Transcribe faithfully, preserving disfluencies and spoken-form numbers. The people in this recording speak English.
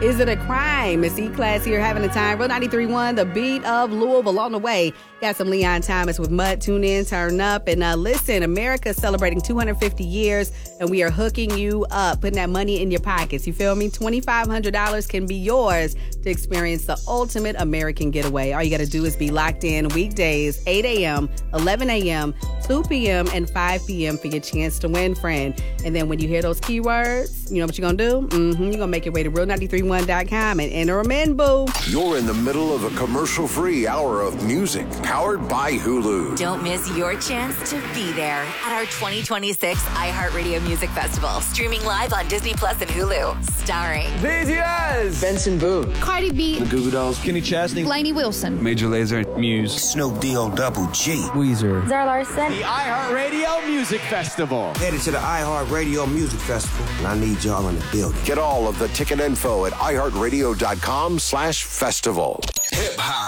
Is it a crime? Miss E-Class here having a time. Real ninety-three point one, the beat of Louisville on the way. Got some Leon Thomas with Mud. Tune in, turn up, and uh, listen. America's celebrating two hundred fifty years, and we are hooking you up, putting that money in your pockets. You feel me? twenty-five hundred dollars can be yours to experience the ultimate American getaway. All you got to do is be locked in weekdays, eight a.m., eleven a.m., two p.m., and five p.m. for your chance to win, friend. And then when you hear those keywords, you know what you're going to do? Mm-hmm. You're going to make your way to real ninety-three point one dot com and enter them in, boo. You're in the middle of a commercial-free hour of music powered by Hulu. Don't miss your chance to be there at our twenty twenty-six iHeartRadio Music Festival. Streaming live on Disney Plus and Hulu. Starring B T S, Benson Boone, Cardi B, The Goo Goo Dolls, Kenny Chesney, Lainey Wilson, Major Lazer, Muse, Snoop D-O Double G, Weezer, Zara Larson. The iHeartRadio Music Festival. Headed to the iHeartRadio Music Festival, and I need y'all in the building. Get all of the ticket info at iHeartRadio.com slash festival. Hip hop.